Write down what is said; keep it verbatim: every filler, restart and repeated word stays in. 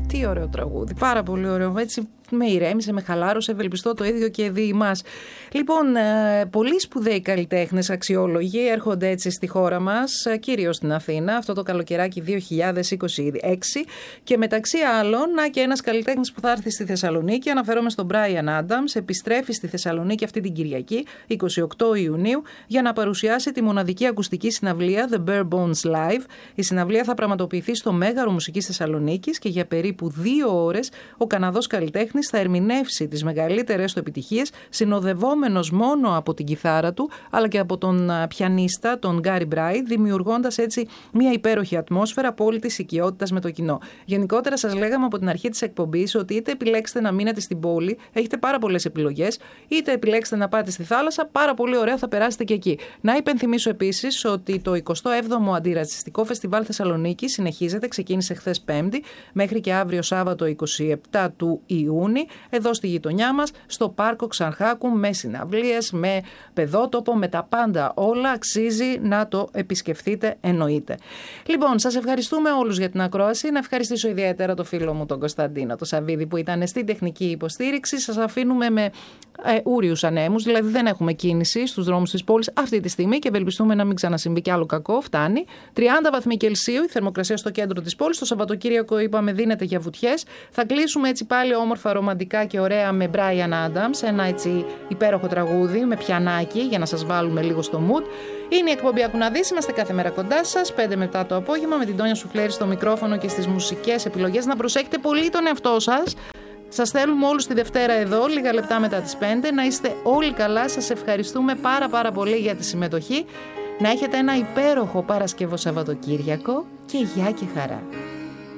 Τι ωραίο τραγούδι, πάρα πολύ ωραίο. Έτσι με ηρέμησε, με χαλάρωσε, ευελπιστώ το ίδιο και δι' μας. Λοιπόν, ε, πολλοί σπουδαίοι καλλιτέχνες αξιόλογοι έρχονται έτσι στη χώρα μας, κυρίως στην Αθήνα, αυτό το καλοκαιράκι δύο χιλιάδες είκοσι έξι, και μεταξύ άλλων, να και ένας καλλιτέχνης που θα έρθει στη Θεσσαλονίκη, αναφέρομαι στον Brian Adams, επιστρέφει στη Θεσσαλονίκη αυτή την Κυριακή, εικοστή ογδόη Ιουνίου, για να παρουσιάσει τη μοναδική ακουστική συναυλία The Bare Bones Live. Η συναυλία θα πραγματοποιηθεί στο Μέγαρο Μουσικής Θεσσαλονίκης και για περίπου δύο ώρες ο Καναδός καλλιτέχνης θα ερμηνεύσει τις μεγαλύτερες του επιτυχίες, συνοδευόμενος μόνο από την κιθάρα του, αλλά και από τον πιανίστα, τον Γκάρι Μπράι, δημιουργώντας έτσι μια υπέροχη ατμόσφαιρα απόλυτης οικειότητας με το κοινό. Γενικότερα, σας λέγαμε από την αρχή της εκπομπής ότι είτε επιλέξετε να μείνετε στην πόλη, έχετε πάρα πολλές επιλογές, είτε επιλέξετε να πάτε στη θάλασσα, πάρα πολύ ωραία θα περάσετε και εκεί. Να υπενθυμίσω επίσης ότι το εικοστό έβδομο Αντιρατσιστικό Φεστιβάλ Θεσσαλονίκη συνεχίζεται, ξεκίνησε χθες Πέμπτη, μέχρι και αύριο Σάββατο εικοστή επτάτη του Ιούνιου. Εδώ στη γειτονιά μας, στο Πάρκο Ξανχάκου, με συναυλίες, με παιδότοπο, με τα πάντα όλα. Αξίζει να το επισκεφθείτε, εννοείται. Λοιπόν, σας ευχαριστούμε όλους για την ακρόαση. Να ευχαριστήσω ιδιαίτερα το φίλο μου τον Κωνσταντίνο, τον Σαββίδη, που ήταν στην τεχνική υποστήριξη. Σας αφήνουμε με ε, ούριους ανέμους, δηλαδή δεν έχουμε κίνηση στους δρόμους της πόλης αυτή τη στιγμή και ευελπιστούμε να μην ξανασυμβεί κι άλλο κακό. Φτάνει. τριάντα βαθμοί Κελσίου η θερμοκρασία στο κέντρο της πόλης. Το Σαββατοκύριακο, είπαμε, δίνεται για βουτιές. Θα κλείσουμε έτσι πάλι όμορφα, ρομαντικά και ωραία με Brian Adams, ένα έτσι υπέροχο τραγούδι με πιανάκι για να σας βάλουμε λίγο στο mood. Είναι η εκπομπή Ακού να δεις, είμαστε κάθε μέρα κοντά σας, πέντε μετά το απόγευμα, με την Τόνια Σουφλέρη στο μικρόφωνο και στις μουσικές επιλογές. Να προσέχετε πολύ τον εαυτό σας. Σας θέλουμε όλους τη Δευτέρα εδώ, λίγα λεπτά μετά τις πέντε. Να είστε όλοι καλά, σας ευχαριστούμε πάρα πάρα πολύ για τη συμμετοχή. Να έχετε ένα υπέροχο Παρασκευό Σαββατοκύριακο και γεια και χαρά.